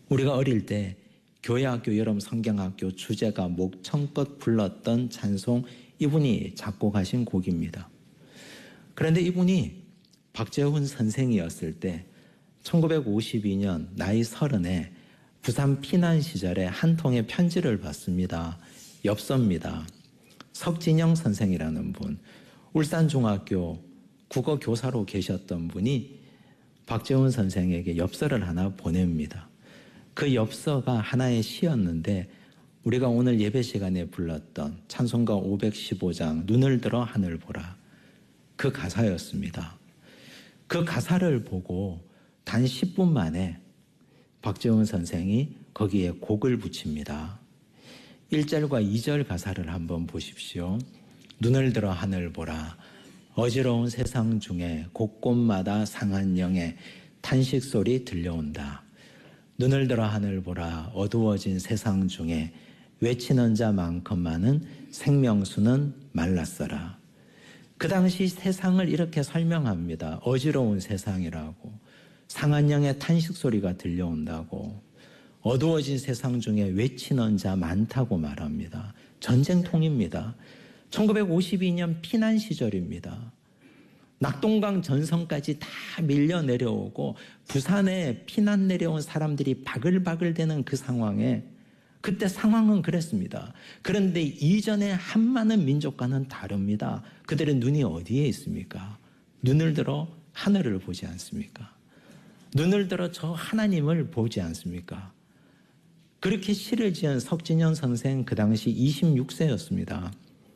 우리가 어릴 때 교회학교 여름 성경학교 주제가 목청껏 불렀던 찬송, 이분이 작곡하신 곡입니다. 그런데 이분이 박재훈 선생이었을 때 1952년 나이 30에 부산 피난 시절에 한 통의 편지를 받습니다. 엽서입니다. 석진영 선생이라는 분, 울산중학교 국어교사로 계셨던 분이 박재훈 선생에게 엽서를 하나 보냅니다. 그 엽서가 하나의 시였는데 우리가 오늘 예배 시간에 불렀던 찬송가 515장 눈을 들어 하늘 보라, 그 가사였습니다. 그 가사를 보고 단 10분 만에 박재훈 선생이 거기에 곡을 붙입니다. 1절과 2절 가사를 한번 보십시오. 눈을 들어 하늘 보라, 어지러운 세상 중에 곳곳마다 상한 영의 탄식 소리 들려온다. 눈을 들어 하늘 보라, 어두워진 세상 중에 외치는 자만큼 많은 생명수는 말랐어라. 그 당시 세상을 이렇게 설명합니다. 어지러운 세상이라고, 상한 영의 탄식 소리가 들려온다고, 어두워진 세상 중에 외치는 자 많다고 말합니다. 전쟁통입니다. 1952년 피난 시절입니다. 낙동강 전선까지 다 밀려 내려오고 부산에 피난 내려온 사람들이 바글바글대는 그 상황에, 그때 상황은 그랬습니다. 그런데 이전의 한많은 민족과는 다릅니다. 그들의 눈이 어디에 있습니까? 눈을 들어 하늘을 보지 않습니까? 눈을 들어 저 하나님을 보지 않습니까? 그렇게 시를 지은 석진현 선생, 그 당시 26세였습니다.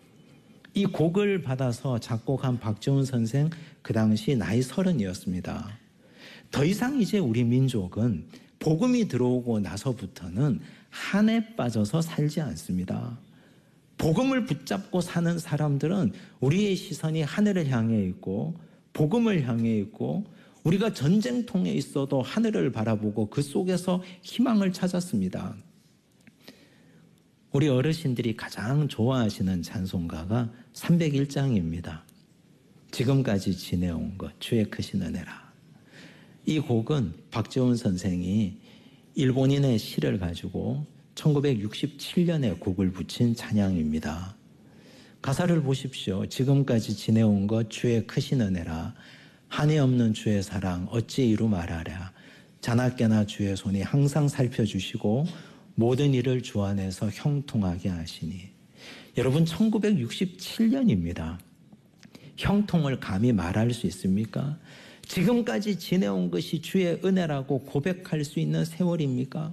이 곡을 받아서 작곡한 박재훈 선생, 그 당시 나이 30이었습니다. 더 이상 이제 우리 민족은 복음이 들어오고 나서부터는 한에 빠져서 살지 않습니다. 복음을 붙잡고 사는 사람들은 우리의 시선이 하늘을 향해 있고 복음을 향해 있고, 우리가 전쟁통에 있어도 하늘을 바라보고 그 속에서 희망을 찾았습니다. 우리 어르신들이 가장 좋아하시는 찬송가가 301장입니다. 지금까지 지내온 것 주의 크신 은혜라. 이 곡은 박재훈 선생이 일본인의 시를 가지고 1967년에 곡을 붙인 찬양입니다. 가사를 보십시오. 지금까지 지내온 것 주의 크신 은혜라. 한이 없는 주의 사랑 어찌 이루 말하랴. 자나깨나 주의 손이 항상 살펴주시고 모든 일을 주 안에서 형통하게 하시니. 여러분, 1967년입니다. 형통을 감히 말할 수 있습니까? 지금까지 지내온 것이 주의 은혜라고 고백할 수 있는 세월입니까?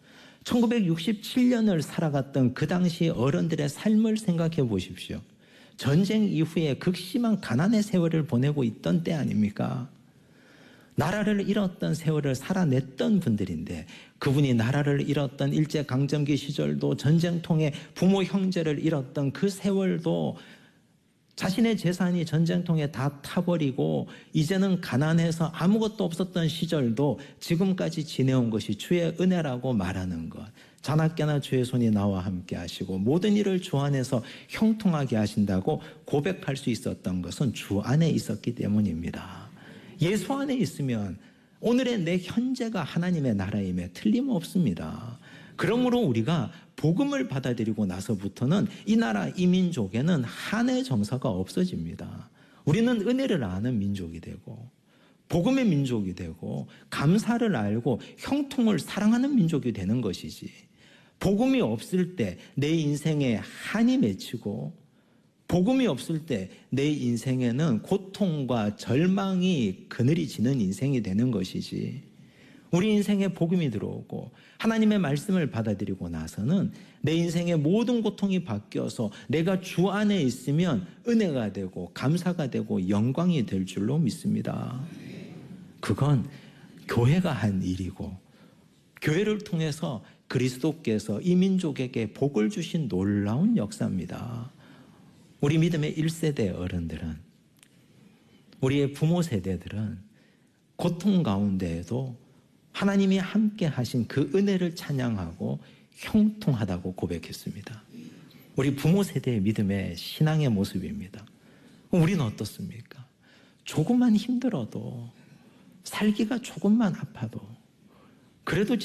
1967년을 살아갔던 그 당시 어른들의 삶을 생각해 보십시오. 전쟁 이후에 극심한 가난의 세월을 보내고 있던 때 아닙니까? 나라를 잃었던 세월을 살아냈던 분들인데, 그분이 나라를 잃었던 일제강점기 시절도, 전쟁통에 부모 형제를 잃었던 그 세월도, 자신의 재산이 전쟁통에 다 타버리고 이제는 가난해서 아무것도 없었던 시절도 지금까지 지내온 것이 주의 은혜라고 말하는 것. 자나깨나 주의 손이 나와 함께 하시고 모든 일을 주 안에서 형통하게 하신다고 고백할 수 있었던 것은 주 안에 있었기 때문입니다. 예수 안에 있으면 오늘의 내 현재가 하나님의 나라임에 틀림없습니다. 그러므로 우리가 복음을 받아들이고 나서부터는 이 나라, 이 민족에는 한의 정서가 없어집니다. 우리는 은혜를 아는 민족이 되고 복음의 민족이 되고 감사를 알고 형통을 사랑하는 민족이 되는 것이지, 복음이 없을 때 내 인생에 한이 맺히고 복음이 없을 때 내 인생에는 고통과 절망이 그늘이 지는 인생이 되는 것이지, 우리 인생에 복음이 들어오고 하나님의 말씀을 받아들이고 나서는 내 인생의 모든 고통이 바뀌어서 내가 주 안에 있으면 은혜가 되고 감사가 되고 영광이 될 줄로 믿습니다. 그건 교회가 한 일이고 교회를 통해서 그리스도께서 이 민족에게 복을 주신 놀라운 역사입니다. 우리 믿음의 1세대 어른들은, 우리의 부모 세대들은 고통 가운데에도 하나님이 함께 하신 그 은혜를 찬양하고 형통하다고 고백했습니다. 우리 부모 세대의 믿음의 신앙의 모습입니다. 우리는 어떻습니까? 조금만 힘들어도, 살기가 조금만 아파도, 그래도